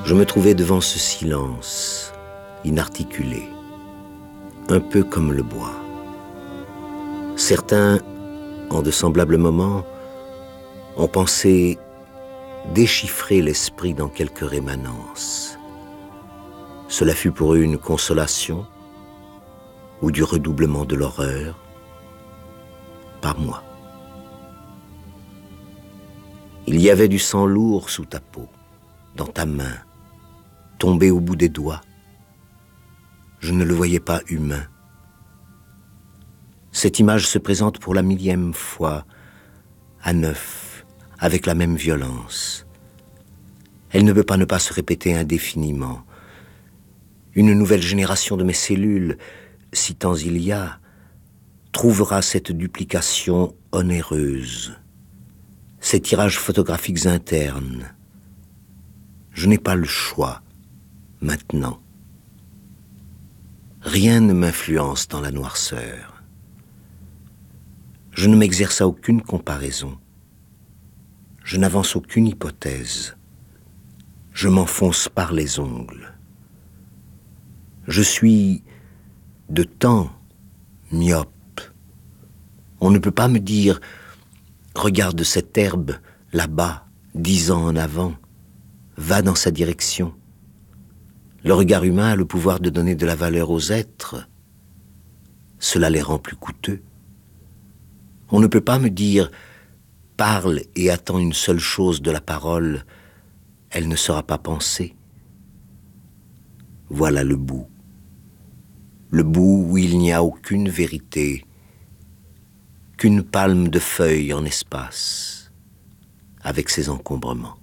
Je me trouvais devant ce silence, inarticulé, un peu comme le bois. Certains, en de semblables moments, ont pensé déchiffrer l'esprit dans quelque rémanence. Cela fut pour eux une consolation ou du redoublement de l'horreur. Pas moi. Il y avait du sang lourd sous ta peau, dans ta main, tombé au bout des doigts. Je ne le voyais pas humain. Cette image se présente pour la 1000e fois, à neuf, avec la même violence. Elle ne peut pas ne pas se répéter indéfiniment. Une nouvelle génération de mes cellules, si tant il y a, trouvera cette duplication onéreuse, ces tirages photographiques internes. Je n'ai pas le choix, maintenant. Rien ne m'influence dans la noirceur. Je ne m'exerce à aucune comparaison. Je n'avance aucune hypothèse. Je m'enfonce par les ongles. Je suis de temps myope. On ne peut pas me dire « Regarde cette herbe, là-bas, 10 ans en avant, va dans sa direction ». Le regard humain a le pouvoir de donner de la valeur aux êtres. Cela les rend plus coûteux. On ne peut pas me dire « Parle et attends une seule chose de la parole, elle ne sera pas pensée ». Voilà le bout. Le bout où il n'y a aucune vérité, qu'une palme de feuilles en espace, avec ses encombrements.